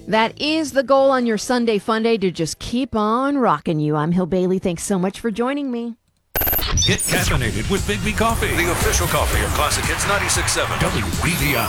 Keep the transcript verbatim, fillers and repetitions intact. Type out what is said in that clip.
That is the goal on your Sunday Fun Day, to just keep on rocking you. I'm Hill Bailey. Thanks so much for joining me. Get caffeinated with Big B Coffee, The official coffee of Classic Hits ninety-six point seven W B D I.